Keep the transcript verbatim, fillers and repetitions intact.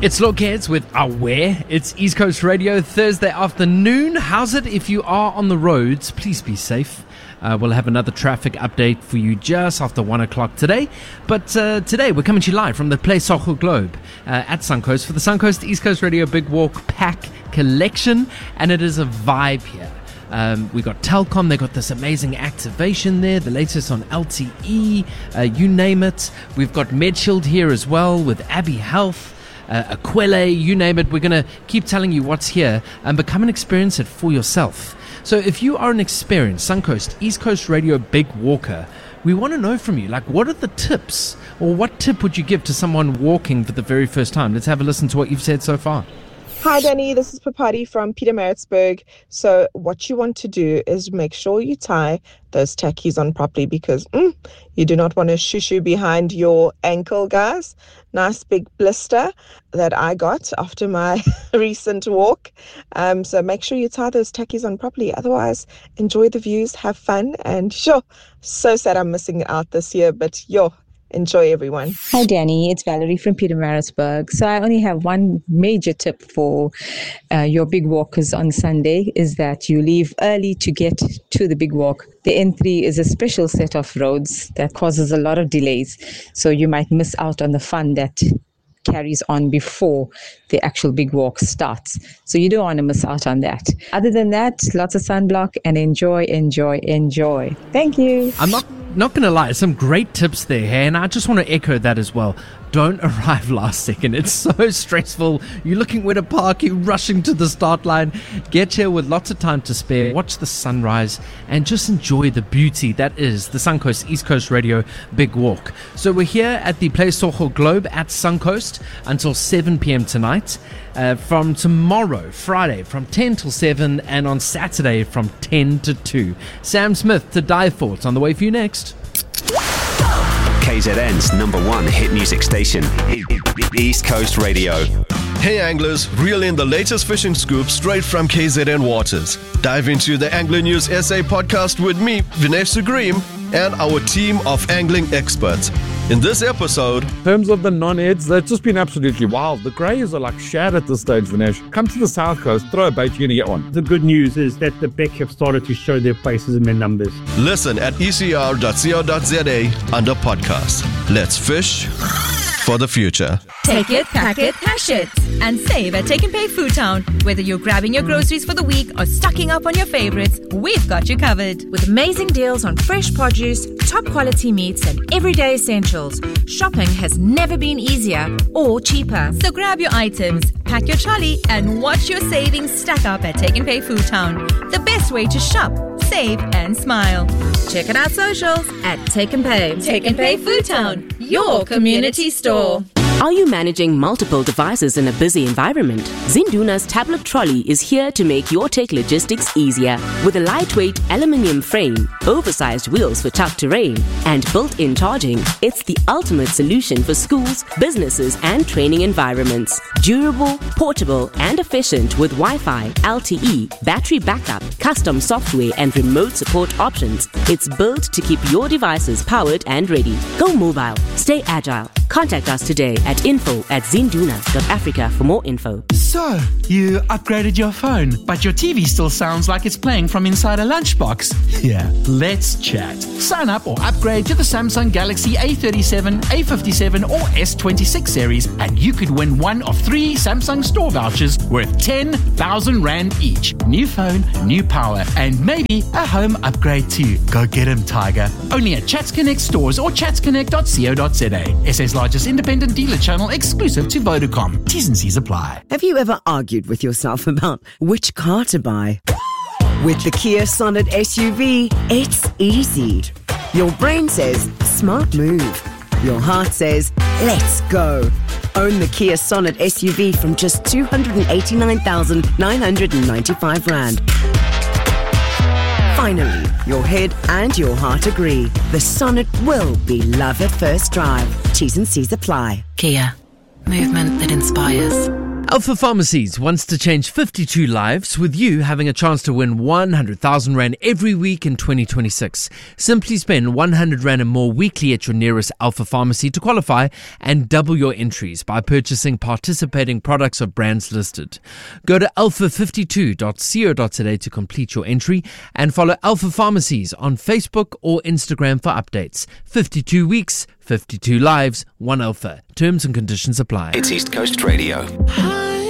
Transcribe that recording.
It's Lockheads with Aware. It's East Coast Radio, Thursday afternoon. How's it if you are on the roads? Please be safe. Uh, we'll have another traffic update for you just after one o'clock today. But uh, today we're coming to you live from the Play Soccer Globe uh, at Suncoast for the Suncoast East Coast Radio Big Walk Pack Collection. And it is a vibe here. Um, we got Telkom, they got this amazing activation there, the latest on L T E, uh, you name it. We've got MedShield here as well with Abbey Health. Uh, Aquile, you name it. We're going to keep telling you what's here and become and experience it for yourself. So if you are an experienced Suncoast, East Coast Radio Big Walker, we want to know from you, like, what are the tips, or what tip would you give to someone walking for the very first time? Let's have a listen to what you've said so far. Hi Danny, this is Papati from Pietermaritzburg. So what you want to do is make sure you tie those tackies on properly, because mm, you do not want to shoo-shoo behind your ankle, guys. Nice big blister that I got after my recent walk. Um, so make sure you tie those tackies on properly. Otherwise, enjoy the views, have fun, and sure, so sad I'm missing out this year, but yo, enjoy everyone. Hi Danny, it's Valerie from Pietermaritzburg. So I only have one major tip for uh, your big walkers on Sunday, is that you leave early to get to the big walk. The N three is a special set of roads that causes a lot of delays, so you might miss out on the fun that carries on before the actual big walk starts. So you don't want to miss out on that. Other than that, lots of sunblock and enjoy, enjoy, enjoy. Thank you. I'm not not going to lie, some great tips there, hey? And I just want to echo that as well. Don't arrive last second. It's so stressful. You're looking where to park, you're rushing to the start line. Get here with lots of time to spare. Watch the sunrise and just enjoy the beauty that is the Suncoast East Coast Radio Big Walk. So we're here at the Play Soccer Globe at Suncoast until seven p.m. tonight. Uh, from tomorrow, Friday, from ten till seven, and on Saturday from ten to two. Sam Smith to Die For. It's on the way for you next. K Z N's number one hit music station, East Coast Radio. Hey anglers, reel in the latest fishing scoop straight from K Z N Waters. Dive into the Angler News S A podcast with me, Vinesh Sugrim, and our team of angling experts. In this episode, in terms of the non-heads, they've just been absolutely wild. The greys are like shad at this stage, Vinesh. Come to the south coast, throw a bait, you're going to get one. The good news is that the beck have started to show their faces and their numbers. Listen at e c r dot co dot z a under podcast. Let's fish for the future. Take it, pack it, hash it, and save at Take and Pay Food Town. Whether you're grabbing your groceries for the week or stocking up on your favorites, we've got you covered. With amazing deals on fresh produce, top quality meats, and everyday essentials, shopping has never been easier or cheaper. So grab your items, pack your trolley, and watch your savings stack up at Take and Pay Food Town. The best way to shop, save, and smile. Check out our socials at Take and Pay. Take and Pay Food Town, your community store. Are you managing multiple devices in a busy environment? Zinduna's tablet trolley is here to make your tech logistics easier. With a lightweight aluminium frame, oversized wheels for tough terrain, and built-in charging, it's the ultimate solution for schools, businesses, and training environments. Durable, portable, and efficient with Wi-Fi, L T E, battery backup, custom software, and remote support options. It's built to keep your devices powered and ready. Go mobile. Stay agile. Contact us today at info at zinduna dot africa for more info. So, you upgraded your phone, but your T V still sounds like it's playing from inside a lunchbox. Yeah, let's chat. Sign up or upgrade to the Samsung Galaxy A thirty-seven, A fifty-seven or S twenty-six series, and you could win one of three Samsung store vouchers worth ten thousand rand each. New phone, new power, and maybe a home upgrade too. Go get 'em, Tiger. Only at Chats Connect stores or chats connect dot co dot z a. S A's largest independent dealer channel exclusive to Vodacom. T's and C's apply. Have you ever argued with yourself about which car to buy? With the Kia Sonet S U V, it's easy. Your brain says, smart move. Your heart says, let's go. Own the Kia Sonet S U V from just two hundred eighty-nine thousand nine hundred ninety-five rand. Finally, your head and your heart agree. The Sonet will be love at first drive. T's and C's apply. Kia. Movement that inspires. Alpha Pharmacies wants to change fifty-two lives, with you having a chance to win one hundred thousand rand every week in twenty twenty-six. Simply spend one hundred rand and more weekly at your nearest Alpha Pharmacy to qualify and double your entries by purchasing participating products of brands listed. Go to alpha fifty-two dot co dot za to complete your entry and follow Alpha Pharmacies on Facebook or Instagram for updates. fifty-two weeks, fifty-two lives, one Alpha. Terms and conditions apply. It's East Coast Radio.